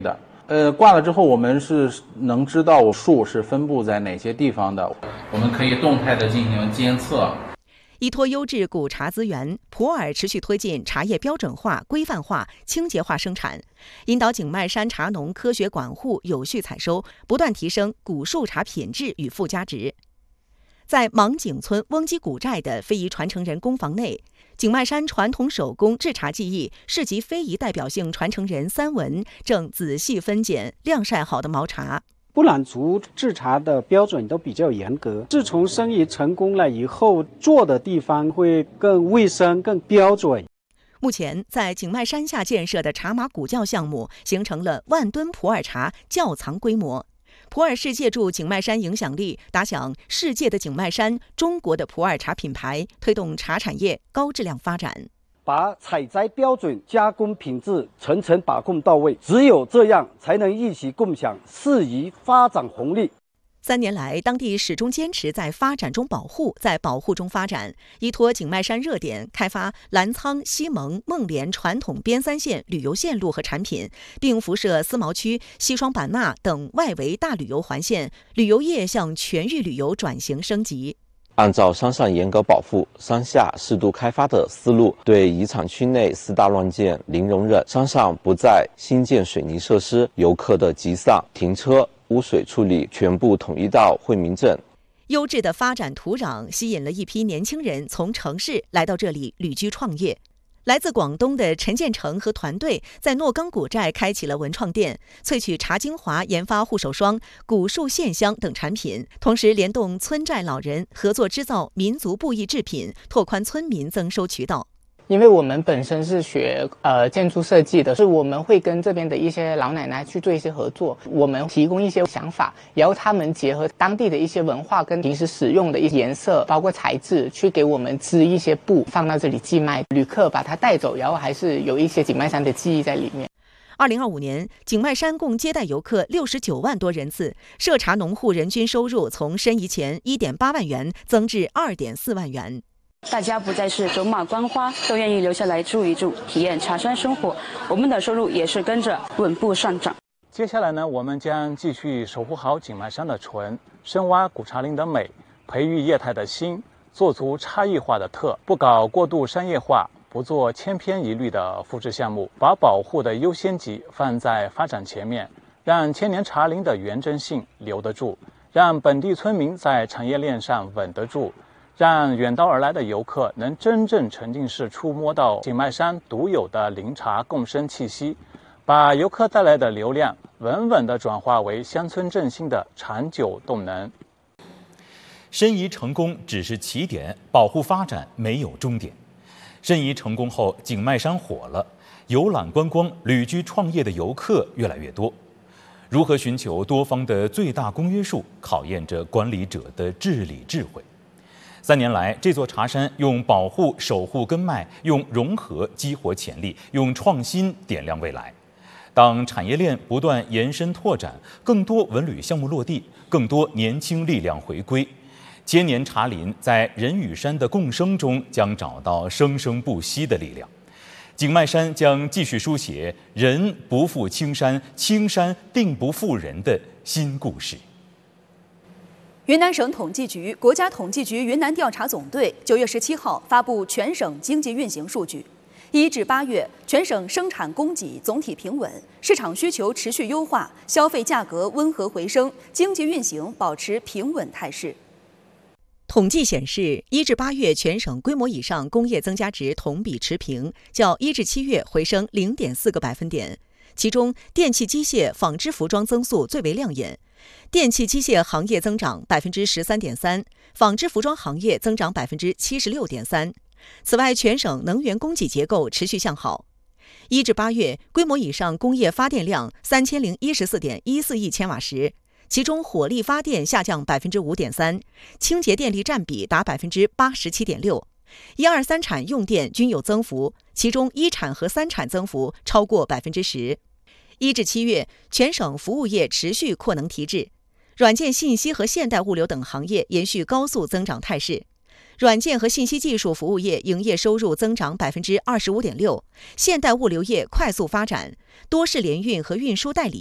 挂了之后，我们是能知道树是分布在哪些地方的，我们可以动态的进行监测。 依托优质古茶资源，普洱持续推进茶叶标准化、规范化、清洁化生产，引导景迈山茶农科学管护、有序采收，不断提升古树茶品质与附加值。在芒景村翁基古寨的非遗传承人工房内，景迈山传统手工制茶技艺市级非遗代表性传承人三文正仔细分拣晾晒好的毛茶。 布朗族制茶的标准都比较严格，自从生意成功了以后，做的地方会更卫生、更标准。 目前，在景迈山下建设的茶马古窖项目，形成了万吨普洱茶窖藏规模。普洱世界驻景迈山影响力，打响世界的景迈山、中国的普洱茶品牌，推动茶产业高质量发展。 把采摘标准、加工品质层层把控到位，只有这样才能一起共享适宜发展红利。 3年来，当地始终坚持在发展中保护，在保护中发展，依托景迈山热点，开发澜沧、西蒙、孟连传统边3线旅游线路和产品，并辐射思茅区、西双版纳等外围大旅游环线，旅游业向全域旅游转型升级。 按照山上严格保护、山下适度开发的思路，对遗产区内4大乱建零容忍，山上不再新建水泥设施，游客的集散、停车、污水处理全部统一到惠民镇。 优质的发展土壤吸引了一批年轻人从城市来到这里旅居创业。来自广东的陈建成和团队在诺冈古寨开启了文创店，萃取茶精华研发护手霜、古树线香等产品，同时联动村寨老人合作制造民族布艺制品，拓宽村民增收渠道。 因为我们本身是学建筑设计的，是我们会跟这边的一些老奶奶去做一些合作，我们提供一些想法，然后他们结合当地的一些文化跟平时使用的一些颜色，包括材质，去给我们织一些布放到这里寄卖，旅客把它带走，然后还是有一些景迈山的记忆在里面。 2025年，景迈山共接待游客69万多人次，涉茶农户人均收入从申遗前1.8万元增至2.4万元。 大家不再是走马观花，都愿意留下来住一住，体验茶山生活。我们的收入也是跟着稳步上涨。 接下来呢，我们将继续守护好景迈山的纯，深挖古茶林的美，培育业态的新，做足差异化的特，不搞过度商业化，不做千篇一律的复制项目，把保护的优先级放在发展前面，让千年茶林的原真性留得住，让本地村民在产业链上稳得住，让远道而来的游客能真正沉浸式触摸到景迈山独有的林茶共生气息，把游客带来的流量稳稳地转化为乡村振兴的长久动能。 申遗成功只是起点，保护发展没有终点。申遗成功后，景迈山火了，游览观光、旅居创业的游客越来越多。如何寻求多方的最大公约数，考验着管理者的治理智慧。3年来，这座茶山用保护、守护根脉，用融合激活潜力，用创新点亮未来。当产业链不断延伸拓展，更多文旅项目落地，更多年轻力量回归，千年茶林在人与山的共生中将找到生生不息的力量。景迈山将继续书写人不负青山，青山定不负人的新故事。 云南省统计局、国家统计局云南调查总队9月17号发布全省经济运行数据。1至8月，全省生产供给总体平稳，市场需求持续优化，消费价格温和回升，经济运行保持平稳态势。 统计显示，1至8月全省规模以上工业增加值同比持平，较1至7月回升0.4个百分点。其中，电气机械、纺织服装增速最为亮眼。电气机械行业增长13.3%，纺织服装行业增长76.3%。此外，全省能源供给结构持续向好。1至8月，规模以上工业发电量3014.14亿千瓦时，其中火力发电下降5.3%，清洁电力占比达87.6%。1、2、3产用电均有增幅，其中1产和3产增幅超过10%。1至7月，全省服务业持续扩能提质，软件信息和现代物流等行业延续高速增长态势。 软件和信息技术服务业营业收入增长25.6%，现代物流业快速发展，多式联运和运输代理